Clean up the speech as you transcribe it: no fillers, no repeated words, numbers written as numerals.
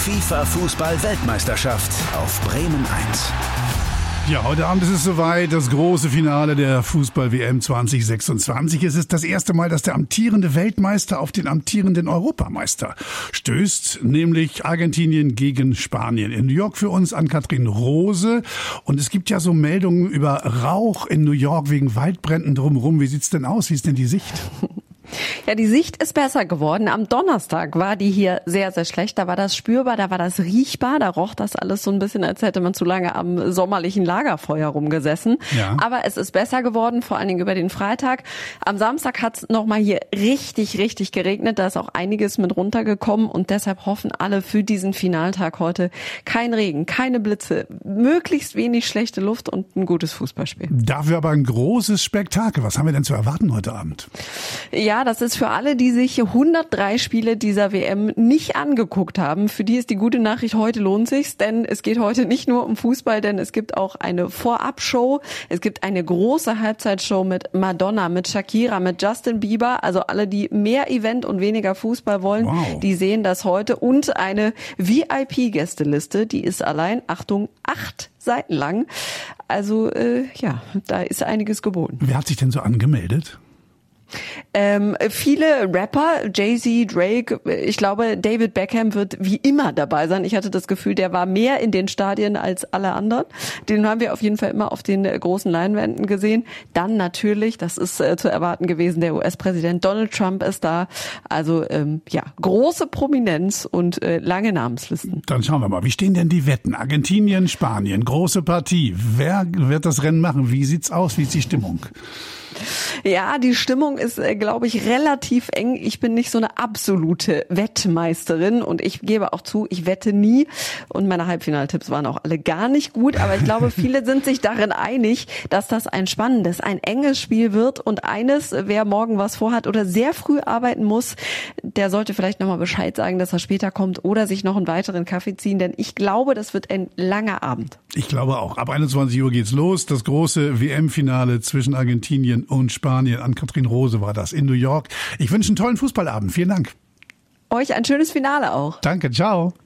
FIFA-Fußball-Weltmeisterschaft auf Bremen 1. Ja, heute Abend ist es soweit, das große Finale der Fußball-WM 2026. Es ist das erste Mal, dass der amtierende Weltmeister auf den amtierenden Europameister stößt, nämlich Argentinien gegen Spanien. In New York für uns Ann-Kathrin Rose. Und es gibt ja so Meldungen über Rauch in New York wegen Waldbränden drumherum. Wie sieht's denn aus? Wie ist denn die Sicht? Ja, die Sicht ist besser geworden. Am Donnerstag war die hier sehr, sehr schlecht. Da war das spürbar, da war das riechbar. Da roch das alles so ein bisschen, als hätte man zu lange am sommerlichen Lagerfeuer rumgesessen. Ja. Aber es ist besser geworden, vor allen Dingen über den Freitag. Am Samstag hat es nochmal hier richtig, richtig geregnet. Da ist auch einiges mit runtergekommen. Und deshalb hoffen alle für diesen Finaltag heute kein Regen, keine Blitze, möglichst wenig schlechte Luft und ein gutes Fußballspiel. Dafür aber ein großes Spektakel. Was haben wir denn zu erwarten heute Abend? Ja, das ist für alle, die sich 103 Spiele dieser WM nicht angeguckt haben. Für die ist die gute Nachricht, heute lohnt sich's, denn es geht heute nicht nur um Fußball, denn es gibt auch eine Vorabshow. Es gibt eine große Halbzeitshow mit Madonna, mit Shakira, mit Justin Bieber. Also alle, die mehr Event und weniger Fußball wollen, Die sehen das heute. Und eine VIP-Gästeliste, die ist allein, Achtung, 8 Seiten lang. Also da ist einiges geboten. Wer hat sich denn so angemeldet? Viele Rapper, Jay-Z, Drake, ich glaube, David Beckham wird wie immer dabei sein. Ich hatte das Gefühl, der war mehr in den Stadien als alle anderen. Den haben wir auf jeden Fall immer auf den großen Leinwänden gesehen. Dann natürlich, das ist zu erwarten gewesen, der US-Präsident Donald Trump ist da. Also große Prominenz und lange Namenslisten. Dann schauen wir mal, wie stehen denn die Wetten? Argentinien, Spanien, große Partie. Wer wird das Rennen machen? Wie sieht's aus? Wie ist die Stimmung? Ja, die Stimmung ist, glaube ich, relativ eng. Ich bin nicht so eine absolute Wettmeisterin und ich gebe auch zu, ich wette nie. Und meine Halbfinaltipps waren auch alle gar nicht gut. Aber ich glaube, viele sind sich darin einig, dass das ein spannendes, ein enges Spiel wird. Und eines, wer morgen was vorhat oder sehr früh arbeiten muss, der sollte vielleicht nochmal Bescheid sagen, dass er später kommt oder sich noch einen weiteren Kaffee ziehen. Denn ich glaube, das wird ein langer Abend. Ich glaube auch. Ab 21 Uhr geht's los. Das große WM-Finale zwischen Argentinien und Spanien. Ann-Kathrin Rose war das in New York. Ich wünsche einen tollen Fußballabend. Vielen Dank. Euch ein schönes Finale auch. Danke, ciao.